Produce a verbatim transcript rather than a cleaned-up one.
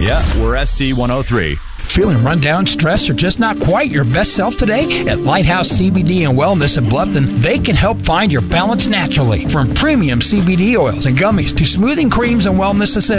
Yeah, we're S C one oh three. Feeling run down, stressed, or just not quite your best self today? At Lighthouse C B D and Wellness in Bluffton, they can help find your balance naturally. From premium C B D oils and gummies to smoothing creams and wellness essentials.